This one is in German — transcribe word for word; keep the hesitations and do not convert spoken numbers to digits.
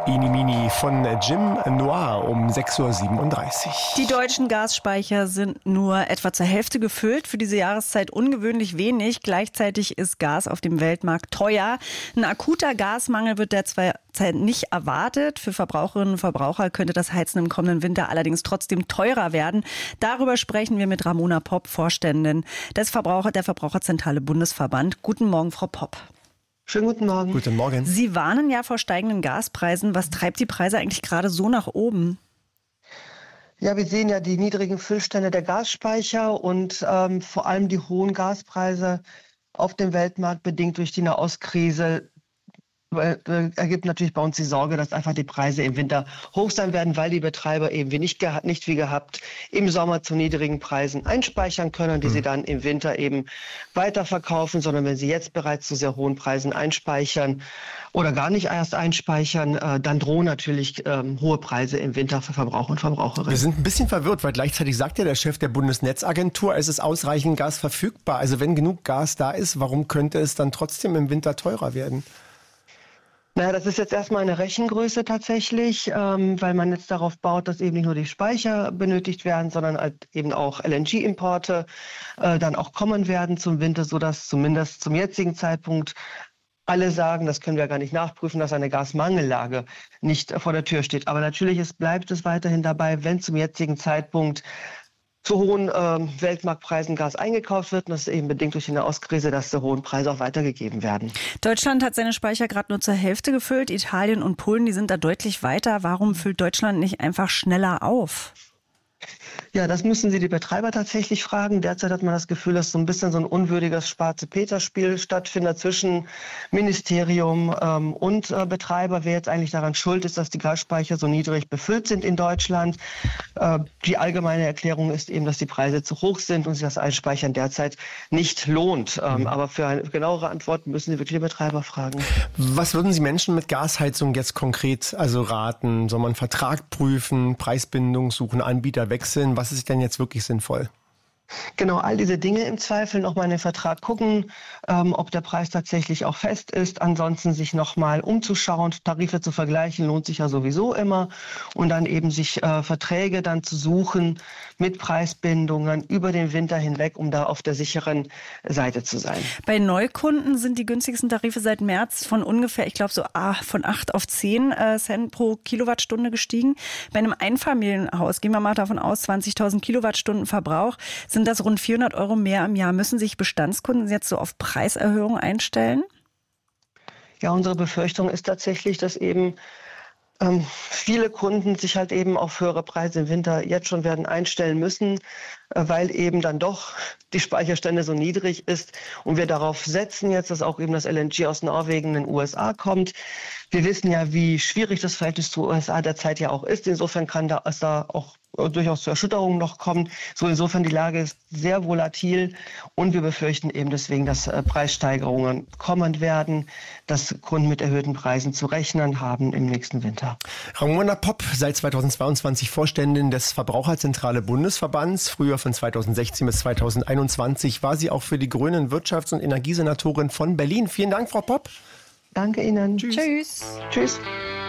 Inimini von Jim Noir um sechs Uhr siebenunddreißig. Die deutschen Gasspeicher sind nur etwa zur Hälfte gefüllt. Für diese Jahreszeit ungewöhnlich wenig. Gleichzeitig ist Gas auf dem Weltmarkt teuer. Ein akuter Gasmangel wird derzeit nicht erwartet. Für Verbraucherinnen und Verbraucher könnte das Heizen im kommenden Winter allerdings trotzdem teurer werden. Darüber sprechen wir mit Ramona Popp, Vorständin des Verbraucher, der Verbraucherzentrale Bundesverband. Guten Morgen, Frau Popp. Schönen guten Morgen. Guten Morgen. Sie warnen ja vor steigenden Gaspreisen. Was treibt die Preise eigentlich gerade so nach oben? Ja, wir sehen ja die niedrigen Füllstände der Gasspeicher und ähm, vor allem die hohen Gaspreise auf dem Weltmarkt bedingt durch die Nahostkrise ergibt natürlich bei uns die Sorge, dass einfach die Preise im Winter hoch sein werden, weil die Betreiber eben wie nicht, geha- nicht wie gehabt im Sommer zu niedrigen Preisen einspeichern können, die mhm. sie dann im Winter eben weiterverkaufen, sondern wenn sie jetzt bereits zu sehr hohen Preisen einspeichern oder gar nicht erst einspeichern, äh, dann drohen natürlich ähm, hohe Preise im Winter für Verbraucher und Verbraucherinnen. Wir sind ein bisschen verwirrt, weil gleichzeitig sagt ja der Chef der Bundesnetzagentur, es ist ausreichend Gas verfügbar. Also wenn genug Gas da ist, warum könnte es dann trotzdem im Winter teurer werden? Naja, das ist jetzt erstmal eine Rechengröße tatsächlich, ähm, weil man jetzt darauf baut, dass eben nicht nur die Speicher benötigt werden, sondern halt eben auch L N G-Importe äh, dann auch kommen werden zum Winter, sodass zumindest zum jetzigen Zeitpunkt alle sagen, das können wir gar nicht nachprüfen, dass eine Gasmangellage nicht äh, vor der Tür steht. Aber natürlich ist, bleibt es weiterhin dabei, wenn zum jetzigen Zeitpunkt zu hohen äh, Weltmarktpreisen Gas eingekauft wird. Und das ist eben bedingt durch die Nahostkrise, dass die hohen Preise auch weitergegeben werden. Deutschland hat seine Speicher gerade nur zur Hälfte gefüllt. Italien und Polen, die sind da deutlich weiter. Warum füllt Deutschland nicht einfach schneller auf? Ja, das müssen Sie die Betreiber tatsächlich fragen. Derzeit hat man das Gefühl, dass so ein bisschen so ein unwürdiges Schwarze-Peter-Spiel stattfindet zwischen Ministerium ähm, und äh, Betreiber. Wer jetzt eigentlich daran schuld ist, dass die Gasspeicher so niedrig befüllt sind in Deutschland. Äh, die allgemeine Erklärung ist eben, dass die Preise zu hoch sind und sich das Einspeichern derzeit nicht lohnt. Ähm, mhm. Aber für eine genauere Antwort müssen Sie wirklich die Betreiber fragen. Was würden Sie Menschen mit Gasheizung jetzt konkret also raten? Soll man einen Vertrag prüfen, Preisbindung suchen, Anbieter wechseln? Was ist denn jetzt wirklich sinnvoll? Genau, all diese Dinge im Zweifel nochmal in den Vertrag gucken, ähm, ob der Preis tatsächlich auch fest ist. Ansonsten sich nochmal umzuschauen, Tarife zu vergleichen, lohnt sich ja sowieso immer. Und dann eben sich äh, Verträge dann zu suchen mit Preisbindungen über den Winter hinweg, um da auf der sicheren Seite zu sein. Bei Neukunden sind die günstigsten Tarife seit März von ungefähr, ich glaube so ah, von acht auf zehn äh, Cent pro Kilowattstunde gestiegen. Bei einem Einfamilienhaus, gehen wir mal davon aus, zwanzigtausend Kilowattstunden Verbrauch, sind das rund vierhundert Euro mehr im Jahr. Müssen sich Bestandskunden jetzt so auf Preiserhöhungen einstellen? Ja, unsere Befürchtung ist tatsächlich, dass eben ähm, viele Kunden sich halt eben auf höhere Preise im Winter jetzt schon werden einstellen müssen, äh, weil eben dann doch die Speicherstände so niedrig ist und wir darauf setzen jetzt, dass auch eben das L N G aus Norwegen in den U S A kommt. Wir wissen ja, wie schwierig das Verhältnis zu U S A derzeit ja auch ist. Insofern kann da, es da auch durchaus zu Erschütterungen noch kommen. So insofern die Lage ist sehr volatil und wir befürchten eben deswegen, dass äh, Preissteigerungen kommen werden, dass Kunden mit erhöhten Preisen zu rechnen haben im nächsten Winter. Ramona Popp, seit zweitausendzweiundzwanzig Vorständin des Verbraucherzentrale Bundesverbands. Früher von zweitausendsechzehn bis zweitausendeinundzwanzig war sie auch für die Grünen Wirtschafts- und Energiesenatorin von Berlin. Vielen Dank, Frau Popp. Danke Ihnen. Tschüss. Tschüss. Tschüss.